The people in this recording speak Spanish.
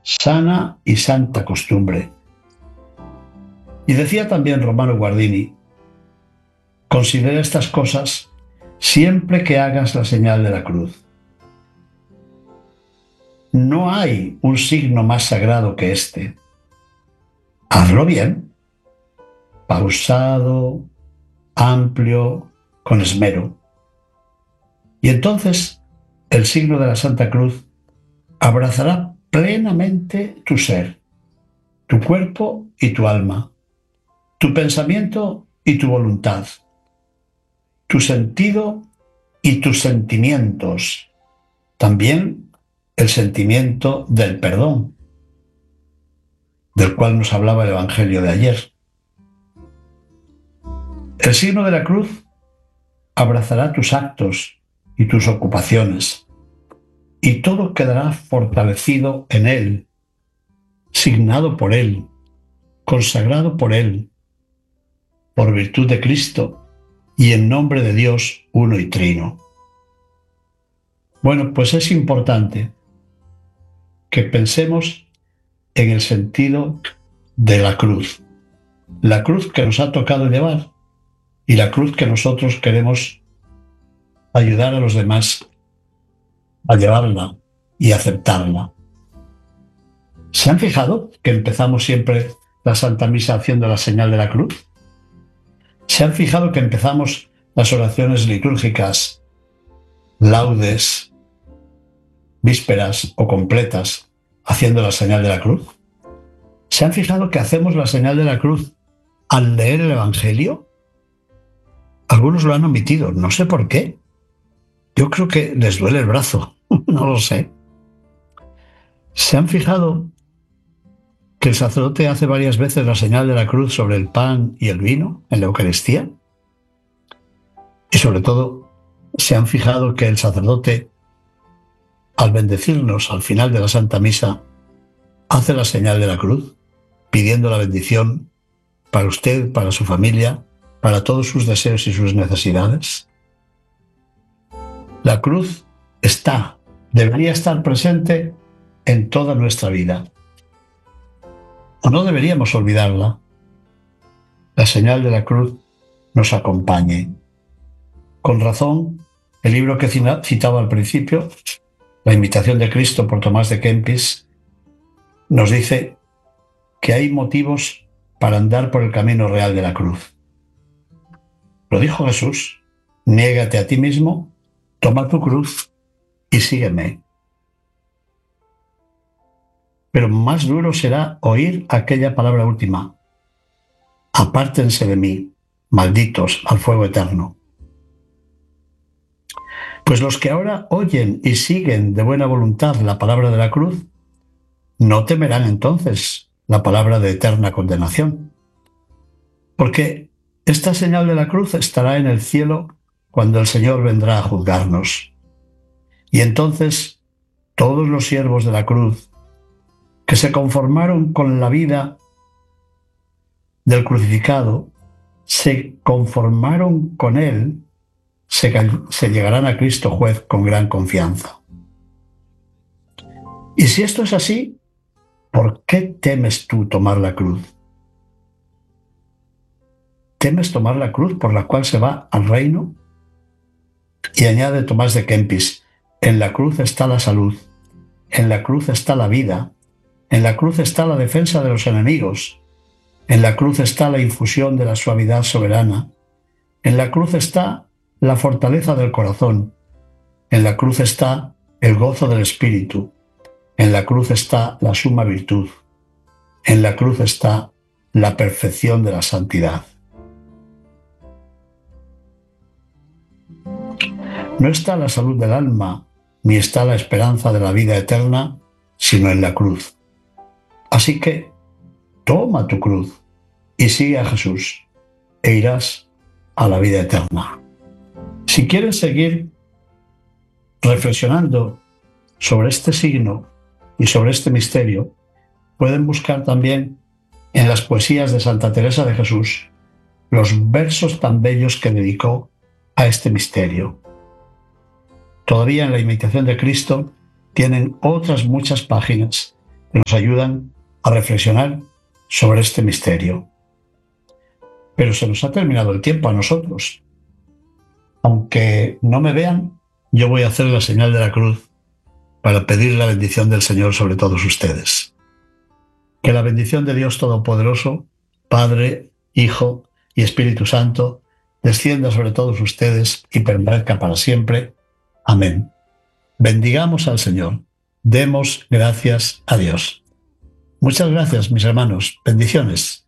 sana y santa costumbre. Y decía también Romano Guardini: considera estas cosas siempre que hagas la señal de la cruz. No hay un signo más sagrado que este. Hazlo bien, pausado, amplio, con esmero. Y entonces el signo de la Santa Cruz abrazará plenamente tu ser, tu cuerpo y tu alma, tu pensamiento y tu voluntad, tu sentido y tus sentimientos, también el sentimiento del perdón, del cual nos hablaba el Evangelio de ayer. El signo de la cruz abrazará tus actos y tus ocupaciones, y todo quedará fortalecido en él, signado por él, consagrado por él, por virtud de Cristo y en nombre de Dios uno y trino. Bueno, pues es importante que pensemos en el sentido de la cruz que nos ha tocado llevar y la cruz que nosotros queremos ayudar a los demás a llevarla y aceptarla. ¿Se han fijado que empezamos siempre la Santa Misa haciendo la señal de la cruz? ¿Se han fijado que empezamos las oraciones litúrgicas, laudes, vísperas o completas, haciendo la señal de la cruz? ¿Se han fijado que hacemos la señal de la cruz al leer el Evangelio? Algunos lo han omitido, no sé por qué. Yo creo que les duele el brazo, no lo sé. ¿Se han fijado que el sacerdote hace varias veces la señal de la cruz sobre el pan y el vino en la Eucaristía? Y sobre todo, ¿se han fijado que el sacerdote, al bendecirnos al final de la Santa Misa, hace la señal de la cruz, pidiendo la bendición para usted, para su familia, para todos sus deseos y sus necesidades? La cruz debería estar presente en toda nuestra vida. O no deberíamos olvidarla. La señal de la cruz nos acompañe. Con razón, el libro que citaba al principio, La imitación de Cristo por Tomás de Kempis, nos dice que hay motivos para andar por el camino real de la cruz. Lo dijo Jesús: niégate a ti mismo, toma tu cruz y sígueme. Pero más duro será oír aquella palabra última: apártense de mí, malditos, al fuego eterno. Pues los que ahora oyen y siguen de buena voluntad la palabra de la cruz, no temerán entonces la palabra de eterna condenación. Porque esta señal de la cruz estará en el cielo cuando el Señor vendrá a juzgarnos. Y entonces todos los siervos de la cruz, que se conformaron con la vida del crucificado, se conformaron con él, se llegarán a Cristo juez con gran confianza. Y si esto es así, ¿por qué temes tú tomar la cruz? ¿Temes tomar la cruz por la cual se va al reino? Y añade Tomás de Kempis: en la cruz está la salud, en la cruz está la vida, en la cruz está la defensa de los enemigos, en la cruz está la infusión de la suavidad soberana, en la cruz está la fortaleza del corazón, en la cruz está el gozo del espíritu, en la cruz está la suma virtud, en la cruz está la perfección de la santidad. No está la salud del alma, ni está la esperanza de la vida eterna, sino en la cruz. Así que toma tu cruz y sigue a Jesús, e irás a la vida eterna. Si quieres seguir reflexionando sobre este signo y sobre este misterio, pueden buscar también en las poesías de Santa Teresa de Jesús los versos tan bellos que dedicó a este misterio. Todavía en la imitación de Cristo tienen otras muchas páginas que nos ayudan a reflexionar sobre este misterio. Pero se nos ha terminado el tiempo a nosotros. Aunque no me vean, yo voy a hacer la señal de la cruz para pedir la bendición del Señor sobre todos ustedes. Que la bendición de Dios Todopoderoso, Padre, Hijo y Espíritu Santo, descienda sobre todos ustedes y permanezca para siempre. Amén. Bendigamos al Señor. Demos gracias a Dios. Muchas gracias, mis hermanos. Bendiciones.